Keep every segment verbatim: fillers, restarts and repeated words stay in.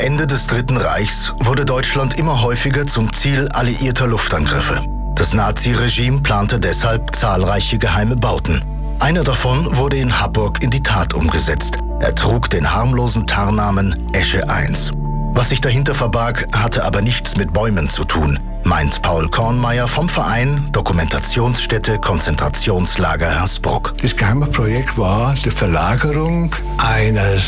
Ende des Dritten Reichs wurde Deutschland immer häufiger zum Ziel alliierter Luftangriffe. Das Naziregime plante deshalb zahlreiche geheime Bauten. Einer davon wurde in Haburg in die Tat umgesetzt. Er trug den harmlosen Tarnnamen Esche eins. Was sich dahinter verbarg, hatte aber nichts mit Bäumen zu tun, meint Paul Kornmeier vom Verein Dokumentationsstätte Konzentrationslager Hersbruck. Das geheime Projekt war die Verlagerung eines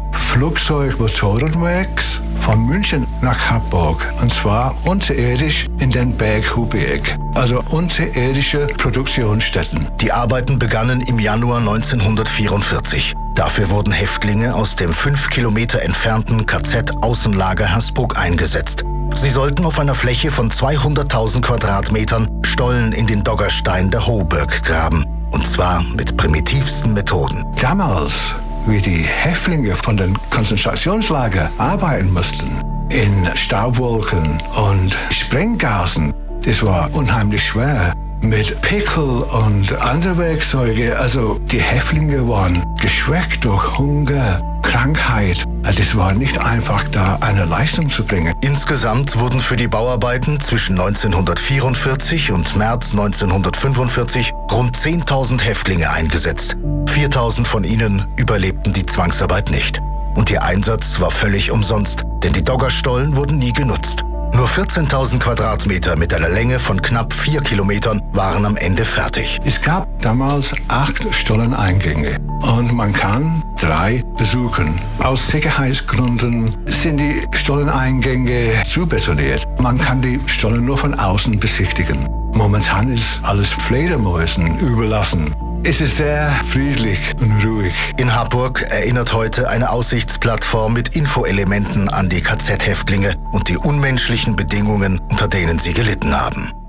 Flugzeugmotorenwerks von München nach Haburg, und zwar unterirdisch in den Berg Hubieg, also unterirdische Produktionsstätten. Die Arbeiten begannen im Januar neunzehnhundertvierundvierzig. Dafür wurden Häftlinge aus dem fünf Kilometer entfernten K Z-Außenlager Hersbruck eingesetzt. Sie sollten auf einer Fläche von zweihunderttausend Quadratmetern Stollen in den Doggerstein der Hohburg graben. Und zwar mit primitivsten Methoden. Damals, wie die Häftlinge von den Konzentrationslagern arbeiten mussten, in Staubwolken und Sprenggasen, das war unheimlich schwer. Mit Pickel und anderen Werkzeugen, also die Häftlinge waren geschwächt durch Hunger, Krankheit. Es war nicht einfach, da eine Leistung zu bringen. Insgesamt wurden für die Bauarbeiten zwischen neunzehnhundertvierundvierzig und März neunzehnhundertfünfundvierzig rund zehntausend Häftlinge eingesetzt. viertausend von ihnen überlebten die Zwangsarbeit nicht. Und ihr Einsatz war völlig umsonst, denn die Doggerstollen wurden nie genutzt. Nur vierzehntausend Quadratmeter mit einer Länge von knapp vier Kilometern waren am Ende fertig. Es gab damals acht Stolleneingänge und man kann drei besuchen. Aus Sicherheitsgründen sind die Stolleneingänge zubetoniert. Man kann die Stollen nur von außen besichtigen. Momentan ist alles Fledermäusen überlassen. Es ist sehr friedlich und ruhig. In Haburg erinnert heute eine Aussichtsplattform mit Infoelementen an die K Z-Häftlinge und die unmenschlichen Bedingungen, unter denen sie gelitten haben.